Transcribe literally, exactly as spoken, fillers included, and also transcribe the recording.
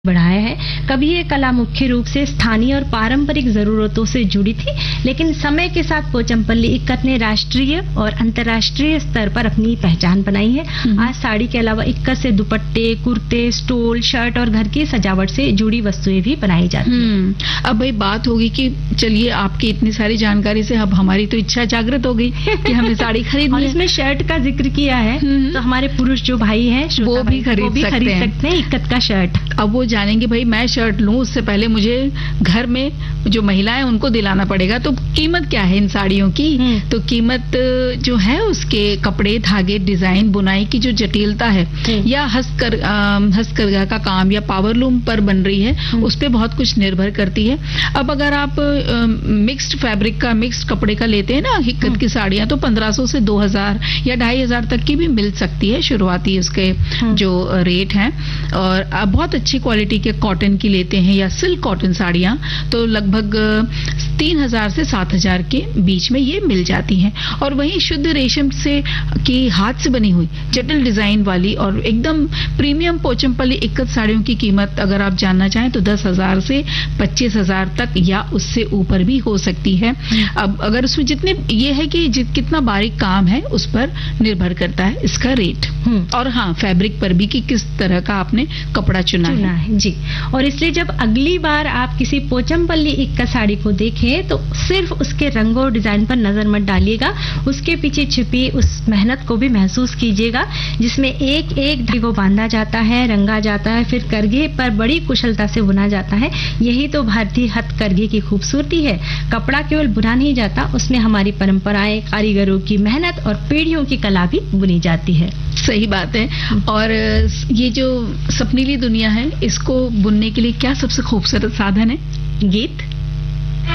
बढ़ाया है। कभी ये कला मुख्य रूप से स्थानीय और पारंपरिक जरूरतों से जुड़ी थी, लेकिन समय के साथ पोचमपल्ली इक्कत ने राष्ट्रीय और अंतर्राष्ट्रीय स्तर पर अपनी पहचान बनाई है। आज साड़ी के अलावा इक्कत से दुपट्टे, कुर्ते, स्टोल, शर्ट और घर की सजावट से जुड़ी वस्तुएं भी बनाई जाती हैं। अब भाई बात होगी कि चलिए आपकी इतनी सारी जानकारी से अब हमारी तो इच्छा जागृत हो गई कि हमें साड़ी खरीदनी और इसमें शर्ट का जिक्र किया है, तो हमारे पुरुष जो भाई हैं वो भी खरीद सकते हैं इक्कत का शर्ट। अब वो जानेंगे भाई मैं शर्ट लूं उससे पहले मुझे घर में जो महिलाएं उनको दिलाना पड़ेगा, तो कीमत क्या है इन साड़ियों की? तो कीमत जो है उसके कपड़े, धागे, डिजाइन, बुनाई की जो जटिलता है या हस्तकर हस्तकरघा का काम या पावरलूम पर बन रही है उस पर बहुत कुछ निर्भर करती है। अब अगर आप मिक्स्ड फैब्रिक का, मिक्स्ड कपड़े का लेते हैं ना इक्कत की साड़ियां, तो पंद्रह सौ से दो हजार या ढाई हजार तक की भी मिल सकती है, शुरुआती उसके जो रेट हैं। और बहुत अच्छी क्वालिटी के कॉटन की लेते हैं या सिल्क कॉटन साड़ियां तो लगभग तीन हजार से सात हजार के बीच में ये मिल जाती हैं। और वहीं शुद्ध रेशम से की हाथ से बनी हुई जटिल डिजाइन वाली और एकदम प्रीमियम पोचमपल्ली इक्कत साड़ियों की कीमत अगर आप जानना चाहें तो दस हजार से पच्चीस हजार तक या उससे ऊपर भी हो सकती है। अब अगर उसमें जितने ये है कि जित कितना बारीक काम है उस पर निर्भर करता है इसका रेट। और हाँ, फैब्रिक पर भी कि किस तरह का आपने कपड़ा चुना, चुना है।, है जी। और इसलिए जब अगली बार आप किसी पोचमपल्ली इक्कत साड़ी को देखें तो सिर्फ उसके रंग और डिजाइन पर नजर मत डालिएगा, उसके पीछे छिपी उस मेहनत को भी महसूस कीजिएगा जिसमें एक एक धागे को बांधा जाता है, रंगा जाता है, फिर करघे पर बड़ी कुशलता से बुना जाता है। यही तो भारतीय हथकरघे की खूबसूरती है। कपड़ा केवल बुना नहीं जाता, उसमें हमारी परंपराएं, कारीगरों की मेहनत और पीढ़ियों की कला भी बुनी जाती है। सही बात है। और ये जो सपनीली दुनिया है इसको बुनने के लिए क्या सबसे खूबसूरत साधन है? गीत।